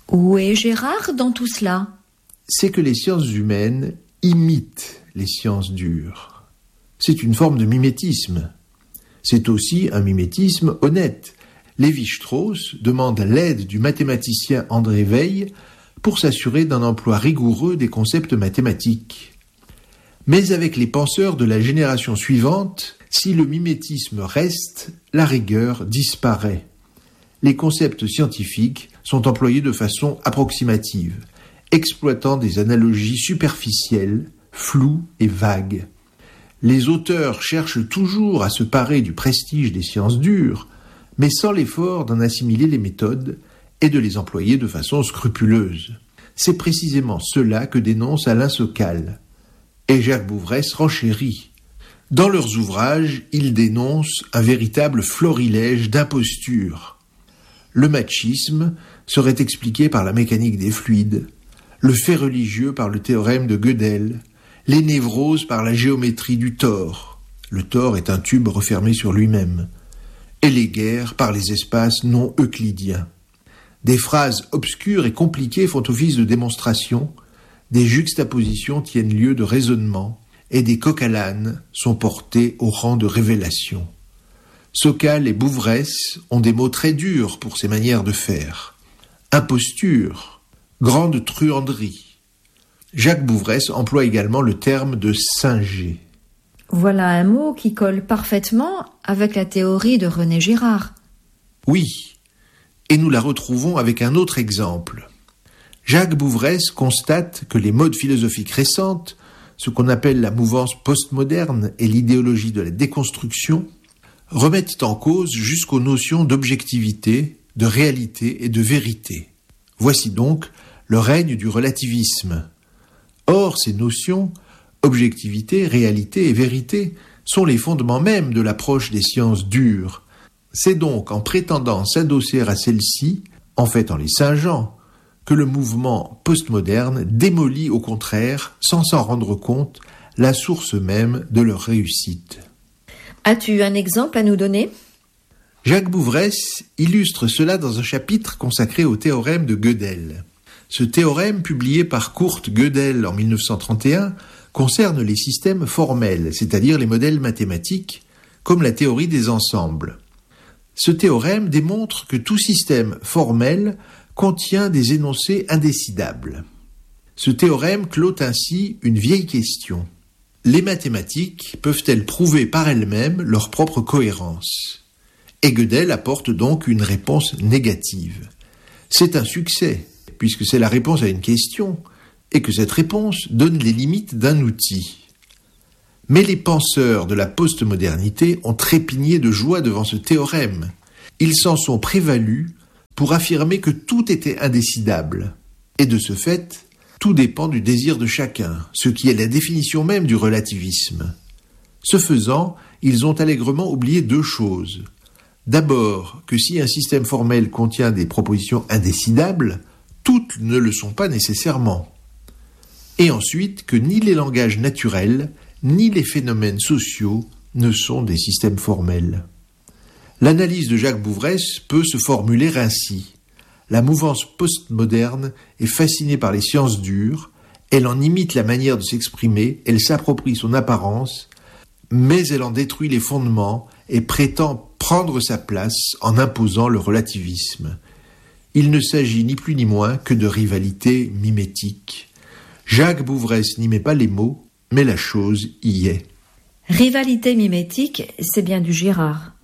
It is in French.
Où est Gérard dans tout cela ? C'est que les sciences humaines imitent les sciences dures. C'est une forme de mimétisme. C'est aussi un mimétisme honnête. Lévi-Strauss demande l'aide du mathématicien André Weil pour s'assurer d'un emploi rigoureux des concepts mathématiques. Mais avec les penseurs de la génération suivante, si le mimétisme reste, la rigueur disparaît. Les concepts scientifiques sont employés de façon approximative, exploitant des analogies superficielles, floues et vagues. Les auteurs cherchent toujours à se parer du prestige des sciences dures, mais sans l'effort d'en assimiler les méthodes et de les employer de façon scrupuleuse. C'est précisément cela que dénonce Alain Sokal. Et Jacques Bouvresse renchérit. Dans leurs ouvrages, ils dénoncent un véritable florilège d'impostures. Le machisme serait expliqué par la mécanique des fluides, le fait religieux par le théorème de Gödel, les névroses par la géométrie du tor. Le tor est un tube refermé sur lui-même. Et les guerres par les espaces non euclidiens. Des phrases obscures et compliquées font office de démonstration, des juxtapositions tiennent lieu de raisonnement, et des coqs à l'âne sont portés au rang de révélation. Sokal et Bouvresse ont des mots très durs pour ces manières de faire. Imposture, grande truanderie. Jacques Bouvresse emploie également le terme de singer. Voilà un mot qui colle parfaitement avec la théorie de René Girard. Oui, et nous la retrouvons avec un autre exemple. Jacques Bouvresse constate que les modes philosophiques récentes, ce qu'on appelle la mouvance postmoderne et l'idéologie de la déconstruction, remettent en cause jusqu'aux notions d'objectivité, de réalité et de vérité. Voici donc le règne du relativisme. Or, ces notions, objectivité, réalité et vérité, sont les fondements mêmes de l'approche des sciences dures. C'est donc en prétendant s'adosser à celles-ci, en fait en les singeant, que le mouvement postmoderne démolit au contraire, sans s'en rendre compte, la source même de leur réussite. As-tu un exemple à nous donner ? Jacques Bouvresse illustre cela dans un chapitre consacré au théorème de Gödel. Ce théorème, publié par Kurt Gödel en 1931, concerne les systèmes formels, c'est-à-dire les modèles mathématiques, comme la théorie des ensembles. Ce théorème démontre que tout système formel contient des énoncés indécidables. Ce théorème clôt ainsi une vieille question. Les mathématiques peuvent-elles prouver par elles-mêmes leur propre cohérence ? Et Gödel apporte donc une réponse négative. C'est un succès, puisque c'est la réponse à une question, et que cette réponse donne les limites d'un outil. Mais les penseurs de la postmodernité ont trépigné de joie devant ce théorème. Ils s'en sont prévalus pour affirmer que tout était indécidable. Et de ce fait, tout dépend du désir de chacun, ce qui est la définition même du relativisme. Ce faisant, ils ont allègrement oublié deux choses. D'abord, que si un système formel contient des propositions indécidables, toutes ne le sont pas nécessairement. Et ensuite, que ni les langages naturels, ni les phénomènes sociaux ne sont des systèmes formels. L'analyse de Jacques Bouvresse peut se formuler ainsi. La mouvance postmoderne est fascinée par les sciences dures, elle en imite la manière de s'exprimer, elle s'approprie son apparence, mais elle en détruit les fondements et prétend prendre sa place en imposant le relativisme. Il ne s'agit ni plus ni moins que de rivalité mimétique. Jacques Bouvresse n'y met pas les mots, mais la chose y est. Rivalité mimétique, c'est bien du Girard.